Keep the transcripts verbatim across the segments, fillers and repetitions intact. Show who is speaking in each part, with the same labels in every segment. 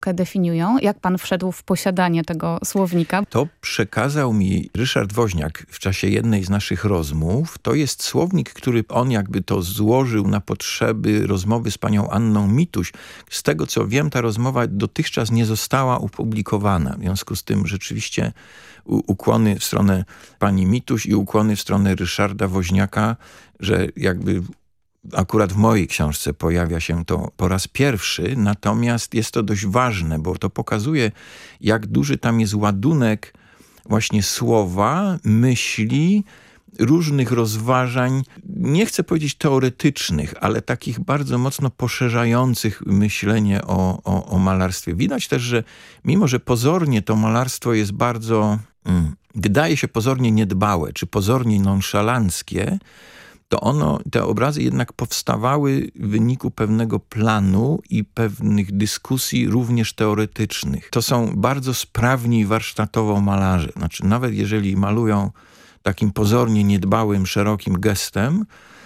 Speaker 1: definiują. Jak pan wszedł w posiadanie tego słownika?
Speaker 2: To przekazał mi Ryszard Woźniak w czasie jednej z naszych rozmów. To jest słownik, który on jakby to złożył na potrzeby rozmowy z panią Anną Mituś. Z tego co wiem, ta rozmowa dotychczas nie została opublikowana. W związku z tym rzeczywiście ukłony w stronę pani Mituś i ukłony w stronę Ryszarda Woźniaka, że jakby akurat w mojej książce pojawia się to po raz pierwszy, natomiast jest to dość ważne, bo to pokazuje, jak duży tam jest ładunek właśnie słowa, myśli, różnych rozważań, nie chcę powiedzieć teoretycznych, ale takich bardzo mocno poszerzających myślenie o, o, o malarstwie. Widać też, że mimo, że pozornie to malarstwo jest bardzo, mm, wydaje się pozornie niedbałe, czy pozornie nonszalanckie, to ono, te obrazy jednak powstawały w wyniku pewnego planu i pewnych dyskusji również teoretycznych. To są bardzo sprawni i warsztatowo malarze. Znaczy, nawet jeżeli malują takim pozornie niedbałym, szerokim gestem,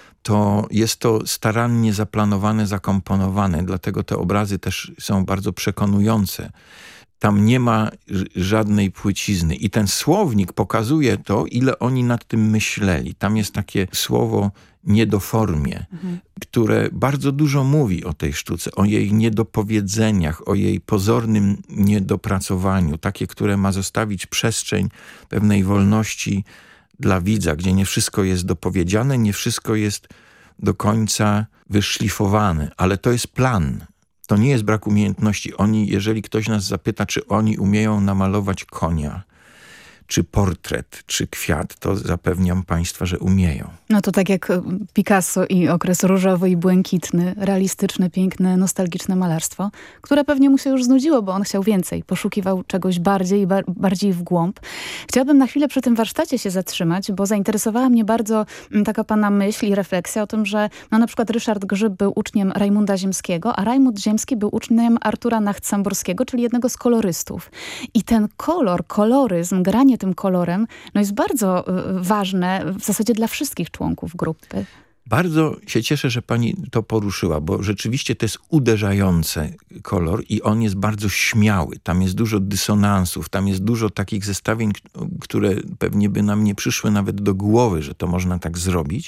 Speaker 2: to jest to starannie zaplanowane, zakomponowane. Dlatego te obrazy też są bardzo przekonujące. Tam nie ma żadnej płycizny. I ten słownik pokazuje to, ile oni nad tym myśleli. Tam jest takie słowo niedoformie, mhm. które bardzo dużo mówi o tej sztuce, o jej niedopowiedzeniach, o jej pozornym niedopracowaniu. Takie, które ma zostawić przestrzeń pewnej wolności dla widza, gdzie nie wszystko jest dopowiedziane, nie wszystko jest do końca wyszlifowane. Ale to jest plan. To nie jest brak umiejętności. Oni, jeżeli ktoś nas zapyta, czy oni umieją namalować konia, czy portret, czy kwiat, to zapewniam państwa, że umieją.
Speaker 1: No to tak jak Picasso i okres różowy i błękitny, realistyczne, piękne, nostalgiczne malarstwo, które pewnie mu się już znudziło, bo on chciał więcej, poszukiwał czegoś bardziej i bar bardziej w głąb. Chciałabym na chwilę przy tym warsztacie się zatrzymać, bo zainteresowała mnie bardzo taka pana myśl i refleksja o tym, że no na przykład Ryszard Grzyb był uczniem Rajmunda Ziemskiego, a Rajmund Ziemski był uczniem Artura Nacht-Samborskiego, czyli jednego z kolorystów. I ten kolor, koloryzm, granie tym kolorem, no jest bardzo y, ważne w zasadzie dla wszystkich członków grupy.
Speaker 2: Bardzo się cieszę, że pani to poruszyła, bo rzeczywiście to jest uderzający kolor i on jest bardzo śmiały. Tam jest dużo dysonansów, tam jest dużo takich zestawień, które pewnie by nam nie przyszły nawet do głowy, że to można tak zrobić.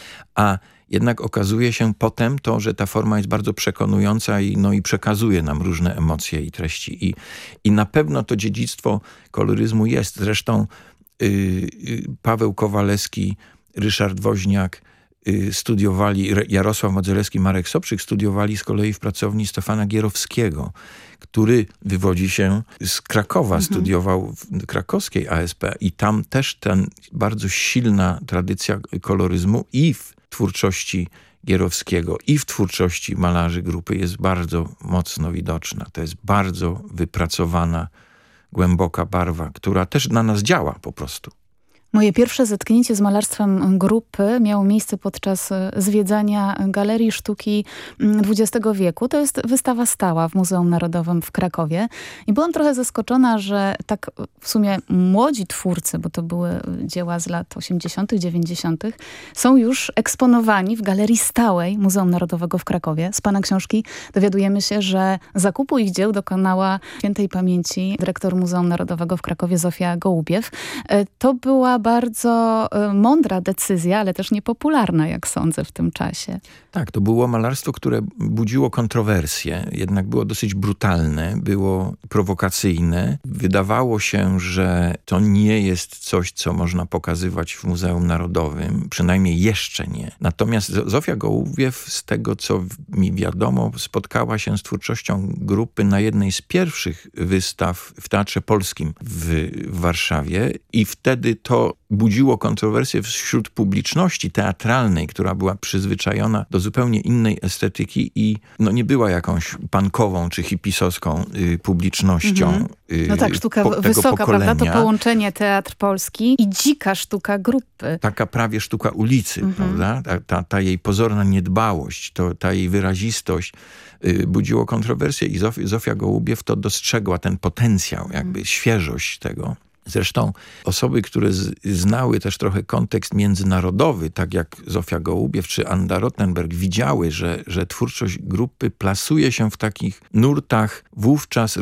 Speaker 2: A jednak okazuje się potem to, że ta forma jest bardzo przekonująca i, no, i przekazuje nam różne emocje i treści. I, i na pewno to dziedzictwo koloryzmu jest. Zresztą yy, yy, Paweł Kowalewski, Ryszard Woźniak yy, studiowali, Jarosław Modzelewski, Marek Soprzyk studiowali z kolei w pracowni Stefana Gierowskiego, który wywodzi się z Krakowa, mhm. studiował w krakowskiej A S P i tam też ten bardzo silna tradycja koloryzmu i w twórczości Gierowskiego i w twórczości malarzy grupy jest bardzo mocno widoczna. To jest bardzo wypracowana, głęboka barwa, która też na nas działa po prostu.
Speaker 1: Moje pierwsze zetknięcie z malarstwem grupy miało miejsce podczas zwiedzania Galerii Sztuki dwudziestego wieku. To jest wystawa stała w Muzeum Narodowym w Krakowie. I byłam trochę zaskoczona, że tak w sumie młodzi twórcy, bo to były dzieła z lat osiemdziesiątych, dziewięćdziesiątych, są już eksponowani w Galerii Stałej Muzeum Narodowego w Krakowie. Z pana książki dowiadujemy się, że zakupu ich dzieł dokonała świętej pamięci dyrektor Muzeum Narodowego w Krakowie Zofia Gołubiew. To była bardzo mądra decyzja, ale też niepopularna, jak sądzę, w tym czasie.
Speaker 2: Tak, to było malarstwo, które budziło kontrowersje, jednak było dosyć brutalne, było prowokacyjne. Wydawało się, że to nie jest coś, co można pokazywać w Muzeum Narodowym, przynajmniej jeszcze nie. Natomiast Zofia Gołubiew, z tego co mi wiadomo, spotkała się z twórczością grupy na jednej z pierwszych wystaw w Teatrze Polskim w Warszawie i wtedy to budziło kontrowersje wśród publiczności teatralnej, która była przyzwyczajona do zupełnie innej estetyki i no, nie była jakąś punkową czy hipisowską y, publicznością.
Speaker 1: Mhm.
Speaker 2: Y,
Speaker 1: no tak, sztuka
Speaker 2: po,
Speaker 1: wysoka, prawda? To połączenie teatr polski i dzika sztuka grupy.
Speaker 2: Taka prawie sztuka ulicy, mhm. prawda? Ta, ta, ta jej pozorna niedbałość, to, ta jej wyrazistość y, budziło kontrowersje i Zof Zofia Gołubiew to dostrzegła, ten potencjał, jakby mhm. świeżość tego. Zresztą osoby, które z, znały też trochę kontekst międzynarodowy, tak jak Zofia Gołubiew czy Anda Rottenberg, widziały, że, że twórczość grupy plasuje się w takich nurtach wówczas